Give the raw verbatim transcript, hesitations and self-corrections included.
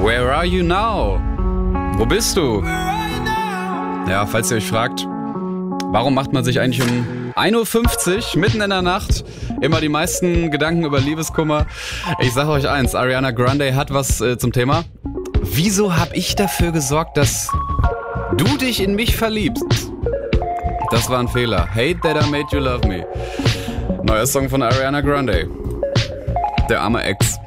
Where are you now? Wo bist du? Ja, falls ihr euch fragt, warum macht man sich eigentlich um ein Uhr fünfzig mitten in der Nacht immer die meisten Gedanken über Liebeskummer? Ich sage euch eins, Ariana Grande hat was äh, zum Thema. Wieso habe ich dafür gesorgt, dass du dich in mich verliebst? Das war ein Fehler. Hate that I made you love me. Neuer Song von Ariana Grande. Der arme Ex.